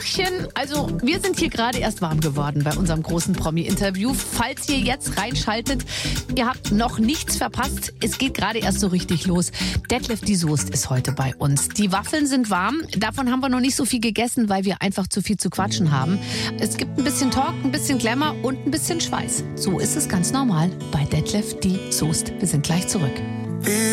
Hallöchen. Also, wir sind hier gerade erst warm geworden bei unserem großen Promi-Interview. Falls ihr jetzt reinschaltet, ihr habt noch nichts verpasst. Es geht gerade erst so richtig los. Detlef die Soest ist heute bei uns. Die Waffeln sind warm. Davon haben wir noch nicht so viel gegessen, weil wir einfach zu viel zu quatschen haben. Es gibt ein bisschen Talk, ein bisschen Glamour und ein bisschen Schweiß. So ist es ganz normal bei Detlef die Soest. Wir sind gleich zurück.